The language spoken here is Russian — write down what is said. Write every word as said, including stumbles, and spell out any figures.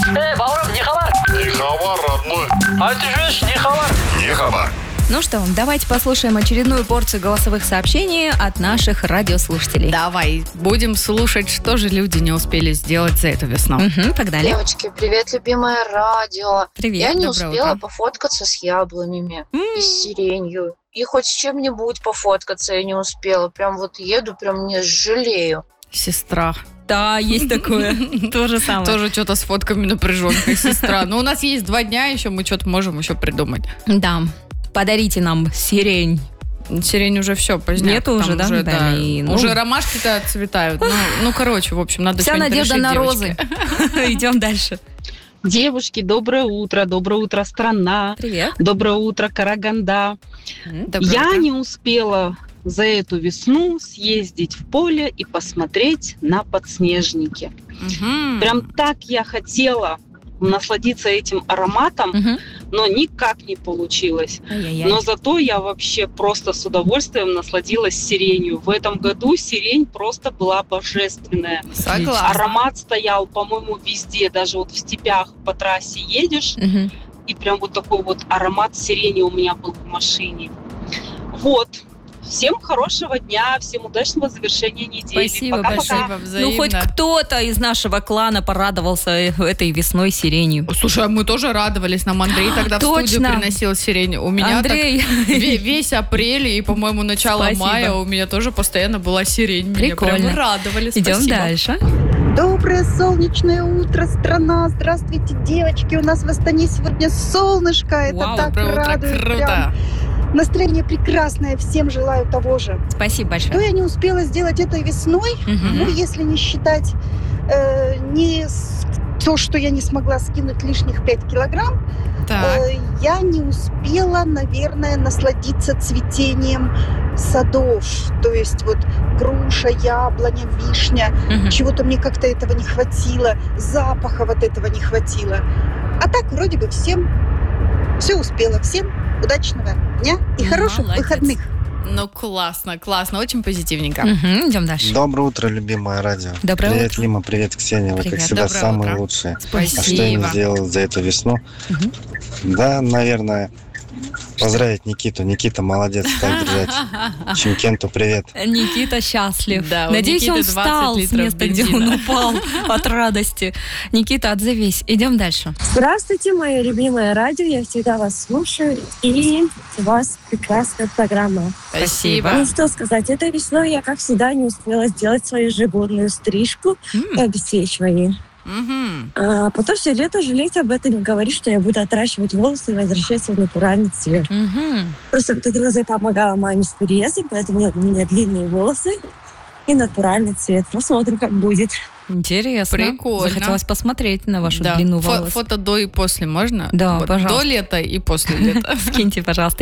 Эй, Бауров, не хабар? Не хабар, родной. А ты же не хабар? Не хабар. Ну что, давайте послушаем очередную порцию голосовых сообщений от наших радиослушателей. Давай, будем слушать, что же люди не успели сделать за эту весну. Угу, погнали. Девочки, привет, любимое радио. Привет, Я не доброе успела утро. пофоткаться с яблонями и с сиренью. И хоть с чем-нибудь пофоткаться я не успела. Прям вот еду, прям не жалею. Сестра. Да, есть такое. То же самое. Тоже что-то с фотками напряженкой, сестра. Но у нас есть два дня еще, мы что-то можем еще придумать. Да. Подарите нам сирень. Сирень уже все, поздняк. Нету уже, Там да, дали? Ну. Уже ромашки-то отцветают. Ну, ну, короче, в общем, надо Вся что-нибудь надежда решить, на девочки. розы. Идем дальше. Девушки, доброе утро, доброе утро, страна, Привет. доброе утро, Караганда. Доброе Я утро. не успела за эту весну съездить в поле и посмотреть на подснежники. Мгм. Прям так я хотела насладиться этим ароматом, Мгм. но никак не получилось. Ай-яй-яй. Но зато я вообще просто с удовольствием насладилась сиренью. В этом году сирень просто была божественная. Согласна. Аромат стоял, по-моему, везде, даже вот в степях по трассе едешь, Мгм. и прям вот такой вот аромат сирени у меня был в машине. Вот. Всем хорошего дня, всем удачного завершения недели. Спасибо Пока-пока. большое. Спасибо, взаимно. Ну, хоть кто-то из нашего клана порадовался этой весной сиренью. Слушай, а мы тоже радовались. Нам Андрей тогда в студию Точно. приносил сирень. У меня Андрей. так ве- весь апрель и, по-моему, начало Спасибо. мая у меня тоже постоянно была сирень. Меня Прикольно. прям радовали. Идем Спасибо. дальше. Доброе солнечное утро, страна! Здравствуйте, девочки! У нас в Астане сегодня солнышко. Это Вау, так доброе утро, радует. круто. Прям настроение прекрасное. Всем желаю того же. Спасибо Что большое. я не успела сделать этой весной, Мгм. ну, если не считать э, не с- то, что я не смогла скинуть лишних пять килограмм, Так. э, я не успела, наверное, насладиться цветением садов. То есть вот груша, яблоня, вишня. Мгм. Чего-то мне как-то этого не хватило, запаха вот этого не хватило. А так вроде бы всем все успела. Всем удачного дня и хороших Молодец. выходных. Ну, классно, классно. Очень позитивненько. Мгм. Идем дальше. Доброе утро, любимое радио. Доброе привет, утро. Лима, привет, Ксения. Вы, Привет. как всегда, Доброе самые утро. лучшие. Спасибо. А что я не сделал за эту весну? Мгм. Да, наверное, поздравить Никиту. Никита, молодец, так держать. Чимкенту, привет. Никита счастлив. Да, у Надеюсь, Никиты он двадцать встал с литров места, где он бензина. упал от радости. Никита, отзовись. Идем дальше. Здравствуйте, мое любимое радио. Я всегда вас слушаю. И у вас прекрасная программа. Спасибо. Ну что сказать, этой весной я, как всегда, не успела сделать свою ежегодную стрижку и М, обесцвечивание. Мгм. А потом все лето жалеть об этом и говорить, что я буду отращивать волосы и возвращаться в натуральный цвет. мгм. Просто в тот раз я помогала маме с переездом, поэтому у меня длинные волосы и натуральный цвет. Посмотрим, как будет. Интересно. Прикольно. Захотелось посмотреть на вашу Да. длину Фо- волос. Фото до и после можно? Да, Вот пожалуйста. До лета и после лета. Скиньте, пожалуйста.